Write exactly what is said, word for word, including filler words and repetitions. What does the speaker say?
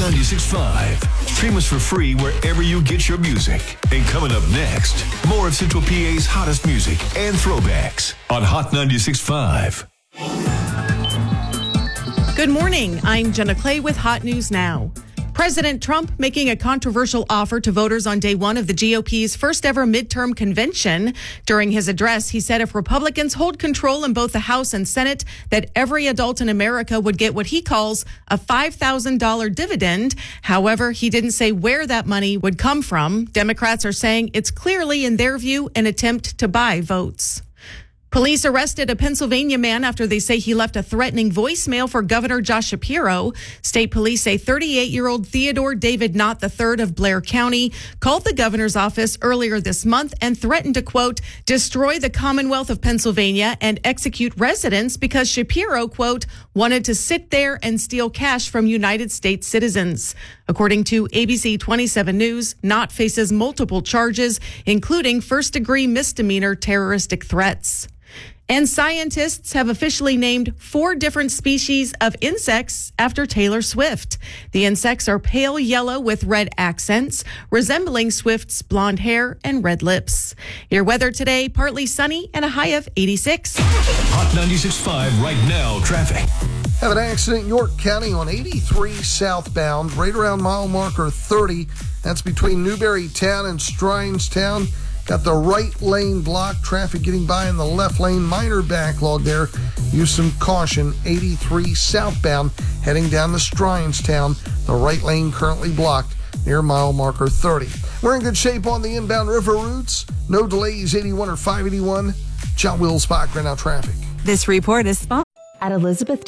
ninety-six point five. Stream us for free wherever you get your music. And coming up next, more of Central P A's hottest music and throwbacks on Hot ninety-six point five. Good morning. I'm Jenna Clay with Hot News Now. President Trump making a controversial offer to voters on day one of the G O P's first ever midterm convention. During his address, he said if Republicans hold control in both the House and Senate, that every adult in America would get what he calls a five thousand dollars dividend. However, he didn't say where that money would come from. Democrats are saying it's clearly, in their view, an attempt to buy votes. Police arrested a Pennsylvania man after they say he left a threatening voicemail for Governor Josh Shapiro. State police say thirty-eight-year-old Theodore David Knott the third of Blair County called the governor's office earlier this month and threatened to, quote, destroy the Commonwealth of Pennsylvania and execute residents because Shapiro, quote, wanted to sit there and steal cash from United States citizens. According to A B C twenty-seven News, Knott faces multiple charges, including first-degree misdemeanor terroristic threats. And scientists have officially named four different species of insects after Taylor Swift. The insects are pale yellow with red accents, resembling Swift's blonde hair and red lips. Your weather today, partly sunny and a high of eighty-six. Hot ninety-six point five right now, traffic. Have an accident in York County on eighty-three southbound, right around mile marker thirty. That's between Newberrytown and Strinestown. Got the right lane blocked. Traffic getting by in the left lane. Minor backlog there. Use some caution. eighty-three southbound heading down to Strinestown. The right lane currently blocked near mile marker thirty. We're in good shape on the inbound river routes. No delays, eighty-one or five eighty-one. John Wills Spot right now traffic. This report is sponsored at Elizabeth